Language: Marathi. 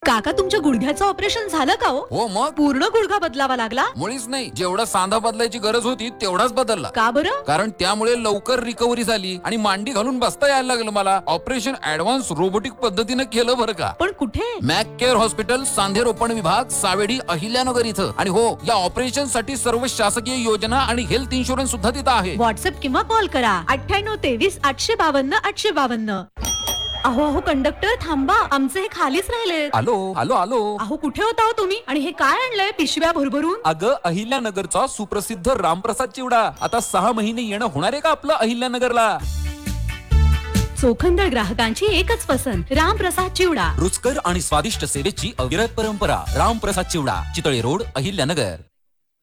काका तुमच्या गुडघ्याचं ऑपरेशन झालं का हो मग पूर्ण गुडघा बदलावा लागला? मुळीच नाही, जेवढा सांधा बदलायची गरज होती तेवढाच बदलला. का बरं? कारण त्यामुळे लवकर रिकव्हरी झाली आणि मांडी घालून बसता यायला लागलं मला. ऑपरेशन ऍडव्हान्स रोबोटिक पद्धतीने केलं बरं का. पण कुठे? मॅक केअर हॉस्पिटल, सांधे रोपण विभाग, सावेडी, अहिल्यानगर इथं. आणि हो, या ऑपरेशन साठी सर्व शासकीय योजना आणि हेल्थ इन्शुरन्स सुद्धा तिथं आहे. व्हॉट्सअप किंवा कॉल करा 9823 852 852. अहो अहो कंडक्टर थांबा, आमचे हे खालीच राहिले. आलो आलो आलो. अहो कुठे होता हो तुम्ही? आणि हे काय आणलंय पिशव्या भरभरून? अगं, अहिल्यानगरचा सुप्रसिद्ध रामप्रसाद चिवडा. आता 6 महिने येणं होणार आहे का आपलं अहिल्यानगरला? चोखंदळ ग्राहकांची एकच पसंत, रामप्रसाद चिवडा. रुचकर आणि स्वादिष्ट सेवेची अविरत परंपरा. रामप्रसाद चिवडा, चितळे रोड, अहिल्यानगर.